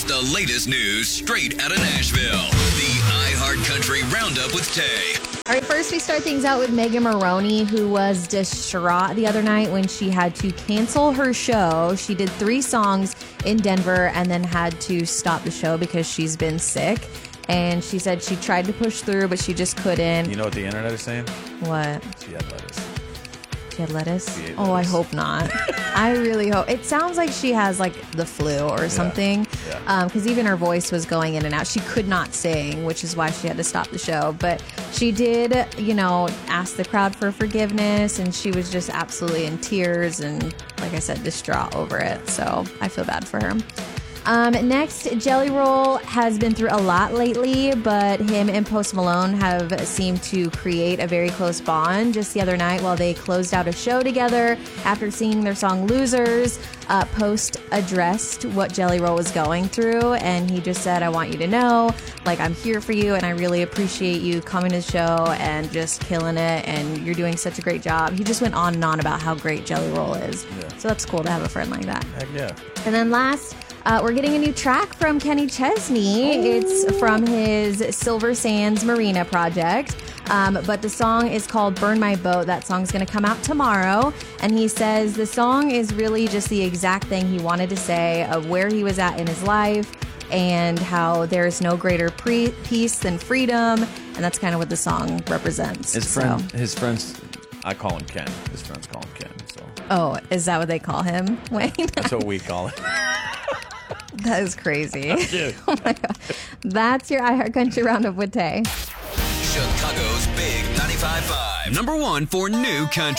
the latest news straight out of Nashville. The iHeartCountry Roundup with Tay. All right, first we start things out with Megan Maroney, who was distraught the other night when she had to cancel her show. She did 3 songs in Denver and then had to stop the show because she's been sick. And she said she tried to push through, but she just couldn't. You know what the internet is saying? What? She had lettuce. She had lettuce? She ate Oh, I lettuce. hope not. I really hope. It sounds like she has like the flu or something. Yeah. Because even her voice was going in and out. She could not sing, which is why she had to stop the show. But she did, ask the crowd for forgiveness. And she was just absolutely in tears and, like I said, distraught over it. So I feel bad for her. Next, Jelly Roll has been through a lot lately, but him and Post Malone have seemed to create a very close bond. Just the other night, while they closed out a show together after singing their song Losers, Post addressed what Jelly Roll was going through, and he just said, I want you to know, I'm here for you, and I really appreciate you coming to the show and just killing it, and you're doing such a great job. He just went on and on about how great Jelly Roll is. Yeah. So that's cool to have a friend like that. Heck yeah. And then last, we're getting a new track from Kenny Chesney. It's from his Silver Sands Marina project. But the song is called Burn My Boat. That song's going to come out tomorrow. And he says the song is really just the exact thing he wanted to say of where he was at in his life and how there is no greater peace than freedom. And that's kind of what the song represents. His friends, I call him Ken. His friends call him Ken. So. Oh, is that what they call him, Wayne? That's what we call it. That is crazy. Dude. Oh my God. That's your iHeartCountry Roundup with Tay. Chicago's Big 95.5. #1 for new country.